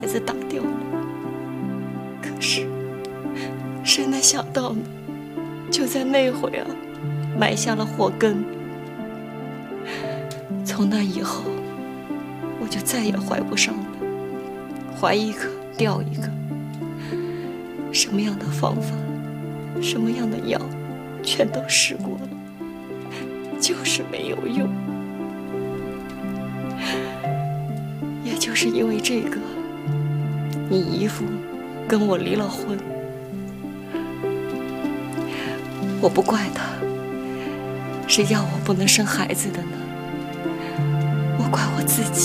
孩子打掉了。可是谁能想到呢？就在那会儿埋下了祸根。从那以后，我就再也怀不上了，怀一个掉一个。什么样的方法，什么样的药，全都试过了，就是没有用。也就是因为这个，你姨父跟我离了婚。我不怪他，谁叫我不能生孩子的呢？我怪我自己。